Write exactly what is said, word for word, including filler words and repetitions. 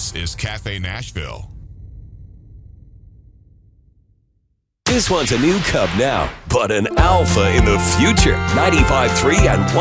This is Cafe Nashville. This one's a new Cub now, but an alpha in the future. ninety-five point three and